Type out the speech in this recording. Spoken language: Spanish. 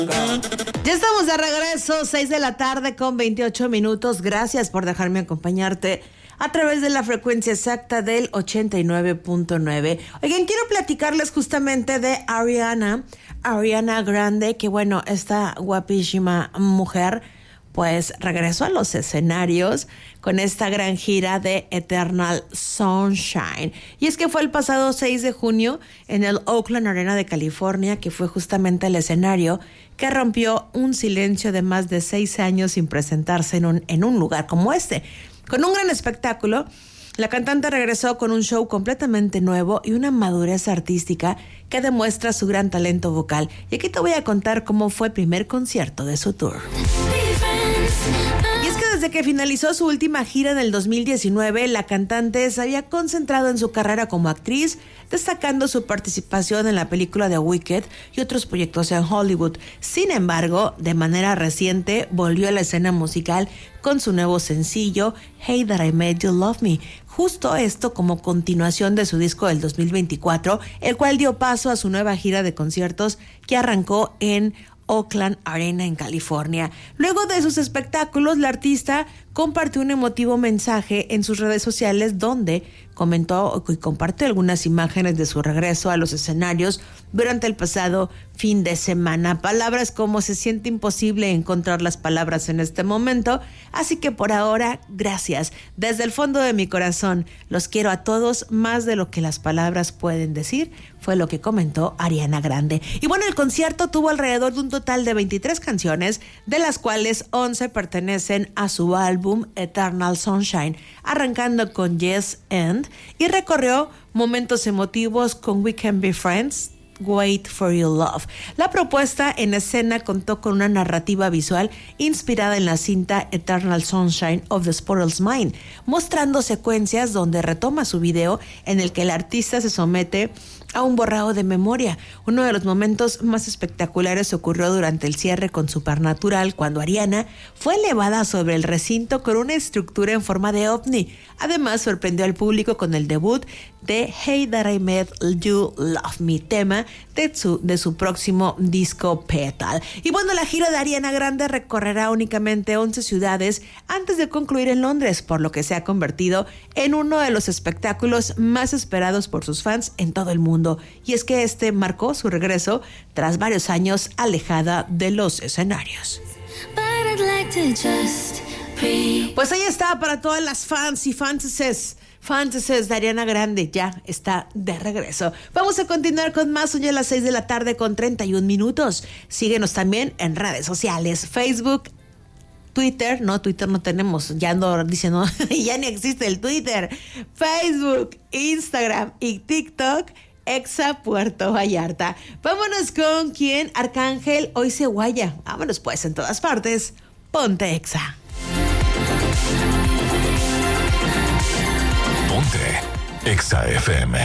Ya estamos de regreso, 6 de la tarde con 28 minutos. Gracias por dejarme acompañarte a través de la frecuencia exacta del 89.9. Oigan, quiero platicarles justamente de Ariana Grande, que bueno, esta guapísima mujer pues regresó a los escenarios con esta gran gira de Eternal Sunshine. Y es que fue el pasado 6 de junio en el Oakland Arena de California, que fue justamente el escenario que rompió un silencio de más de 6 años sin presentarse en un lugar como este. Con un gran espectáculo, la cantante regresó con un show completamente nuevo y una madurez artística que demuestra su gran talento vocal. Y aquí te voy a contar cómo fue el primer concierto de su tour. Y es que desde que finalizó su última gira en el 2019, la cantante se había concentrado en su carrera como actriz, destacando su participación en la película de Wicked y otros proyectos en Hollywood. Sin embargo, de manera reciente, volvió a la escena musical con su nuevo sencillo, Hey That I Made You Love Me. Justo esto como continuación de su disco del 2024, el cual dio paso a su nueva gira de conciertos que arrancó en Oakland Arena en California. Luego de sus espectáculos, la artista compartió un emotivo mensaje en sus redes sociales donde comentó y compartió algunas imágenes de su regreso a los escenarios durante el pasado fin de semana. Palabras como se siente imposible encontrar las palabras en este momento, así que por ahora, gracias. Desde el fondo de mi corazón, los quiero a todos más de lo que las palabras pueden decir, fue lo que comentó Ariana Grande. Y bueno, el concierto tuvo alrededor de un total de 23 canciones, de las cuales 11 pertenecen a su álbum Eternal Sunshine, arrancando con Yes and, y recorrió momentos emotivos con We Can Be Friends, Wait for Your Love. La propuesta en escena contó con una narrativa visual inspirada en la cinta Eternal Sunshine of the Spotless Mind, mostrando secuencias donde retoma su video en el que el artista se somete a un borrado de memoria. Uno de los momentos más espectaculares ocurrió durante el cierre con Supernatural, cuando Ariana fue elevada sobre el recinto con una estructura en forma de ovni. Además, sorprendió al público con el debut de Hey That I Made You Love Me, tema de su próximo disco Petal. Y bueno, la gira de Ariana Grande recorrerá únicamente 11 ciudades antes de concluir en Londres, por lo que se ha convertido en uno de los espectáculos más esperados por sus fans en todo el mundo. Y es que este marcó su regreso tras varios años alejada de los escenarios. Pues ahí está para todas las fans y fanses de Ariana Grande, ya está de regreso. Vamos a continuar con más hoy a las 6 de la tarde con 31 minutos. Síguenos también en redes sociales, Facebook, Twitter no tenemos, ya ando diciendo, ya ni existe el Twitter, Facebook, Instagram y TikTok, Exa Puerto Vallarta. Vámonos con ¿quién? Arcángel, hoy se guaya. Vámonos pues en todas partes, ponte Exa. Ponte Exa FM.